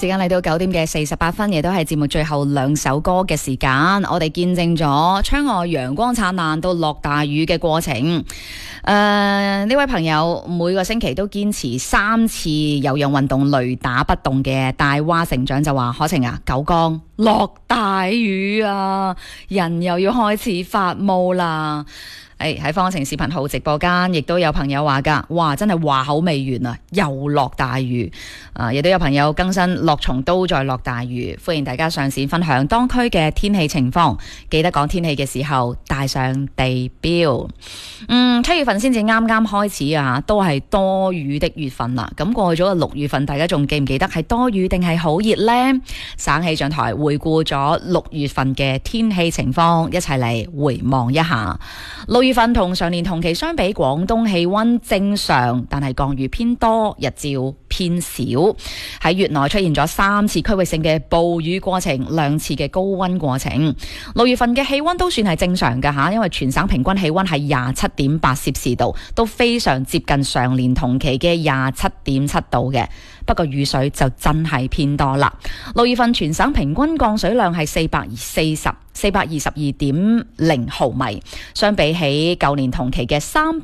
時間嚟到9點嘅48分，亦都係節目最後2首歌嘅時間。我哋見證咗窗外陽光燦爛到落大雨嘅過程。呢位朋友每個星期都堅持3次有氧運動雷打不動嘅大蛙成長就話：可晴啊，九江落大雨啊，人又要開始發毛啦。喺方晴視頻號直播間，亦都有朋友話㗎，哇，真係話口未完啊，又落大雨。亦都有朋友更新樂松都在落大雨，歡迎大家上線分享當區嘅天氣情況。記得講天氣嘅時候帶上地標。7月份先至啱啱開始啊，都係多雨的月份啦。咁過去咗個6月份，大家仲記唔記得係多雨定係好熱呢？省氣象台回顧咗6月份嘅天氣情況，一齊嚟回望一下。6月份同上年同期相比，廣東氣溫正常，但係降雨偏多，日照偏少。喺月內出現咗3次區域性嘅暴雨過程，2次嘅高溫過程。6月份嘅氣溫都算係正常㗎吓，因為全省平均氣溫係27.8攝氏度，都非常接近上年同期嘅27.7度嘅。不過雨水就真係偏多啦。6月份全省平均降水量係422.0毫米，相比起舊年同期嘅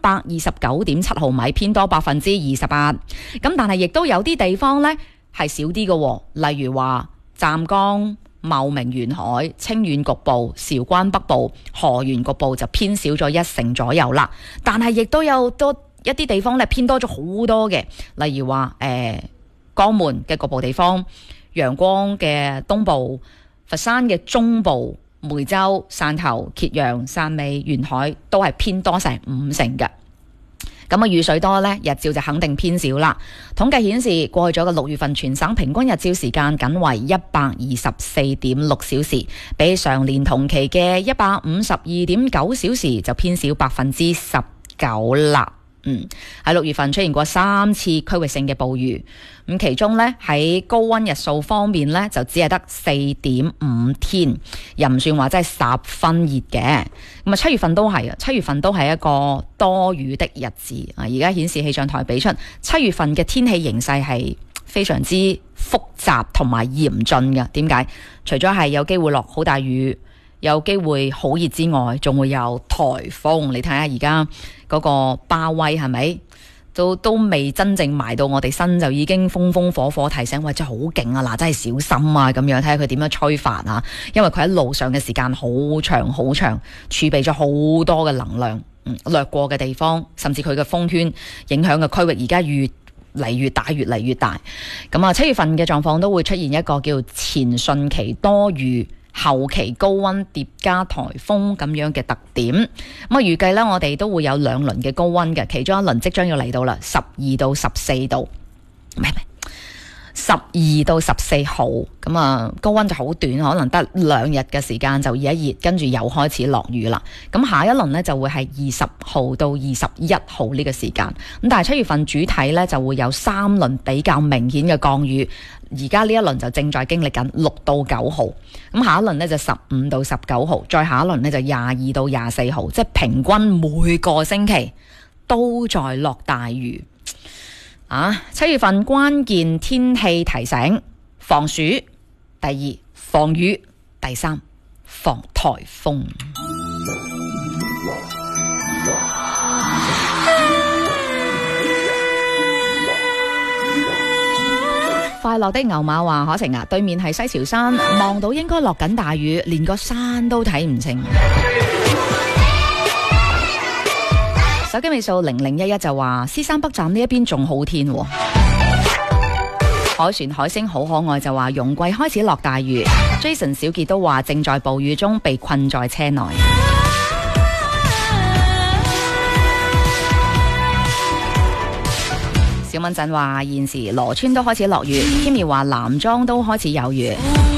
329.7毫米，偏多28%。咁但係亦都有啲地方呢係少啲嘅，例如話湛江、茂名沿海、清遠局部、韶關北部、河源局部就偏少咗1成左右啦。但係亦都有多一啲地方咧偏多咗好多嘅，例如話江門嘅局部地方、陽光嘅東部、佛山嘅中部、梅州、汕頭、揭陽、汕尾沿海都係偏多成5成嘅。咁雨水多呢，日照就肯定偏少啦。統計顯示，過去咗個6月份全省平均日照時間僅為124.6小時，比上年同期嘅152.9小時就偏少19%啦。喺6月份出現過3次區域性嘅暴雨，咁其中呢，喺高溫日數方面呢，就只係得4.5天，又唔算話真係十分熱嘅。咁7月份都係7月份都係一個多雨的日子啊！而家顯示氣象台俾出7月份嘅天氣形勢係非常之複雜同埋嚴峻嘅。點解？除咗係有機會落好大雨，有機會好熱之外，仲會有颱風。你睇下而家嗰個巴威係咪都未真正埋到我哋身，就已經風風火火提醒，喂，真係好勁啊！嗱，真係小心啊！咁樣睇下佢點樣吹法啊！因為佢喺路上嘅時間好長好長，儲備咗好多嘅能量。掠過嘅地方，甚至佢嘅風圈影響嘅區域，而家越嚟越大，越嚟越大。咁啊，7月份嘅狀況都會出現一個叫前汛期多雨，後期高溫疊加颱風咁樣嘅特點。咁啊，預計呢，我哋都會有2輪嘅高溫嘅，其中一輪即將要嚟到啦，12到14度，唔係12到14號。咁啊，高溫就好短，可能得2日嘅時間就熱一熱，跟住又開始落雨啦。咁下一輪呢，就會係20號到21號呢個時間。咁但係7月份主體呢，就會有3輪比較明顯嘅降雨。而家呢一輪就正在經歷緊6到9號，咁下一輪呢就15到19號，再下一輪呢就22到24號，即係平均每個星期都在落大雨。7月份關鍵天氣提醒：防暑，第2防雨，第3防颱風。快樂的牛馬話：可晴啊，對面係西樵山，望到應該落緊大雨，連個山都睇唔清。手機尾數0011就話：獅山北站呢一邊仲好天喎。海船海星好可愛就話：容桂開始落大雨。Jason 小傑都話正在暴雨中被困在車內。小敏陣話現時羅村都開始落雨，Kimmy 話南莊都開始有雨。